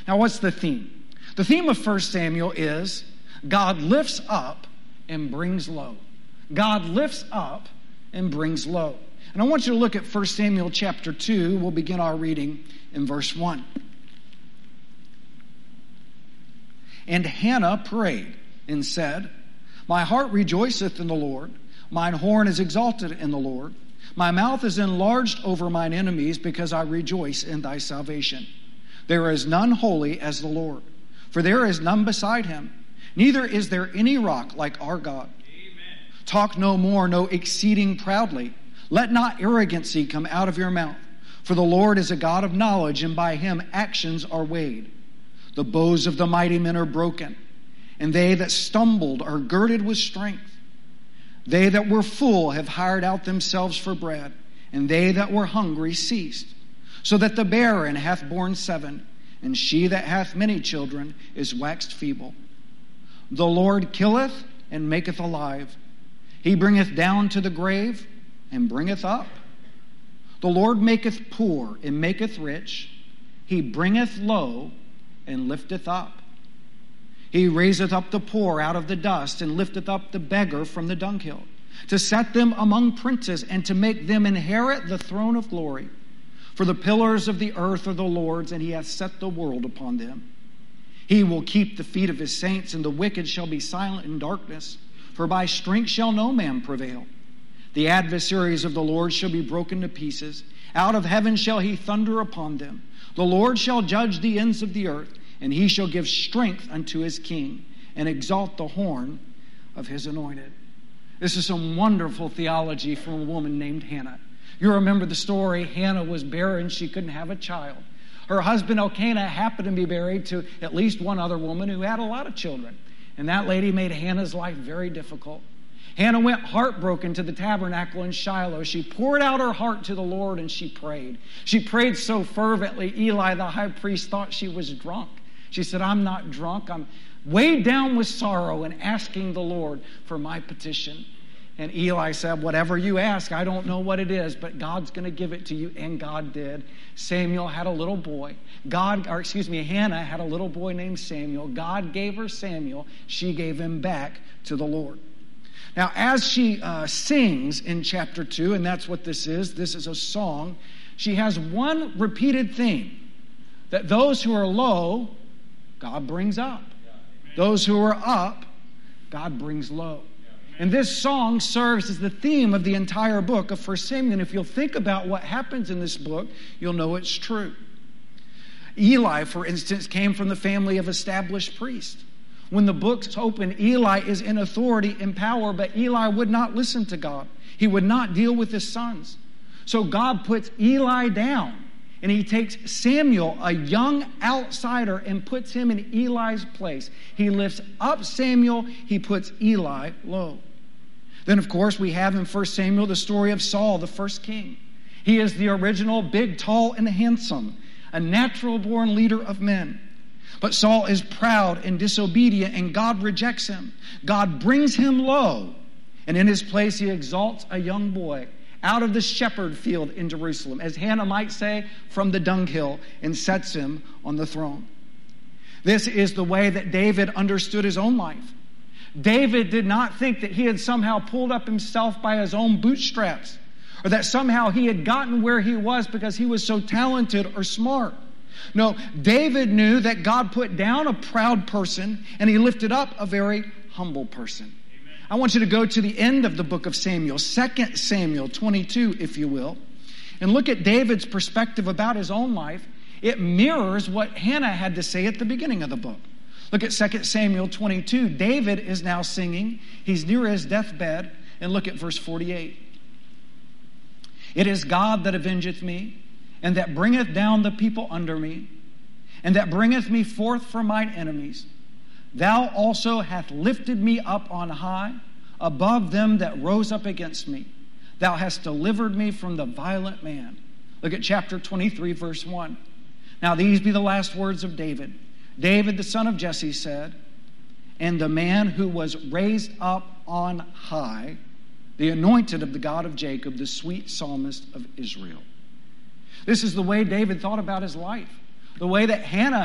Now, what's the theme? The theme of 1 Samuel is God lifts up and brings low. God lifts up and brings low. And I want you to look at 1 Samuel chapter 2. We'll begin our reading in verse 1. And Hannah prayed and said, My heart rejoiceth in the Lord. Mine horn is exalted in the Lord. My mouth is enlarged over mine enemies, because I rejoice in thy salvation. There is none holy as the Lord, for there is none beside him. Neither is there any rock like our God. Amen. Talk no more, no exceeding proudly. Let not arrogancy come out of your mouth. For the Lord is a God of knowledge, and by him actions are weighed. The bows of the mighty men are broken, and they that stumbled are girded with strength. They that were full have hired out themselves for bread, and they that were hungry ceased. So that the barren hath borne 7, and she that hath many children is waxed feeble. The Lord killeth and maketh alive. He bringeth down to the grave and bringeth up. The Lord maketh poor and maketh rich. He bringeth low and lifteth up. He raiseth up the poor out of the dust, and lifteth up the beggar from the dunghill, to set them among princes, and to make them inherit the throne of glory. For the pillars of the earth are the Lord's, and he hath set the world upon them. He will keep the feet of his saints, and the wicked shall be silent in darkness. For by strength shall no man prevail. The adversaries of the Lord shall be broken to pieces. Out of heaven shall he thunder upon them. The Lord shall judge the ends of the earth, and he shall give strength unto his king, and exalt the horn of his anointed. This is some wonderful theology from a woman named Hannah. You remember the story. Hannah was barren. She couldn't have a child. Her husband Elkanah happened to be married to at least one other woman who had a lot of children. And that lady made Hannah's life very difficult. Hannah went heartbroken to the tabernacle in Shiloh. She poured out her heart to the Lord, and she prayed. She prayed so fervently, Eli, the high priest, thought she was drunk. She said, I'm not drunk. I'm weighed down with sorrow and asking the Lord for my petition. And Eli said, whatever you ask, I don't know what it is, but God's going to give it to you. And God did. Samuel had a little boy. Hannah had a little boy named Samuel. God gave her Samuel. She gave him back to the Lord. Now, as she sings in chapter 2, and that's what this is a song, she has one repeated theme, that those who are low, God brings up. Those who are up, God brings low. And this song serves as the theme of the entire book of 1 Samuel. And if you'll think about what happens in this book, you'll know it's true. Eli, for instance, came from the family of established priests. When the book's open, Eli is in authority and power, but Eli would not listen to God. He would not deal with his sons. So God puts Eli down, and he takes Samuel, a young outsider, and puts him in Eli's place. He lifts up Samuel. He puts Eli low. Then, of course, we have in 1 Samuel the story of Saul, the first king. He is the original big, tall, and handsome, a natural-born leader of men. But Saul is proud and disobedient, and God rejects him. God brings him low, and in his place he exalts a young boy out of the shepherd field in Jerusalem, as Hannah might say, from the dunghill, and sets him on the throne. This is the way that David understood his own life. David did not think that he had somehow pulled up himself by his own bootstraps, or that somehow he had gotten where he was because he was so talented or smart. No, David knew that God put down a proud person, and he lifted up a very humble person. I want you to go to the end of the book of Samuel, 2 Samuel 22, if you will, and look at David's perspective about his own life. It mirrors what Hannah had to say at the beginning of the book. Look at 2 Samuel 22. David is now singing. He's near his deathbed. And look at verse 48. It is God that avengeth me, and that bringeth down the people under me, and that bringeth me forth from mine enemies. Thou also hast lifted me up on high, above them that rose up against me. Thou hast delivered me from the violent man. Look at chapter 23, verse 1. Now these be the last words of David. David, the son of Jesse, said, and the man who was raised up on high, the anointed of the God of Jacob, the sweet psalmist of Israel. This is the way David thought about his life. The way that Hannah